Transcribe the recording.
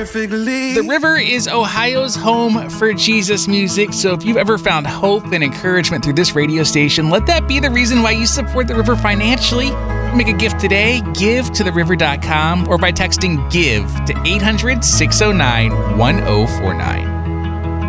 perfectly. The River is Ohio's home for Jesus music, so if you've ever found hope and encouragement through this radio station, let that be the reason why you support The River financially. Make a gift today. Give to theriver.com or by texting GIVE to 800-609-1049.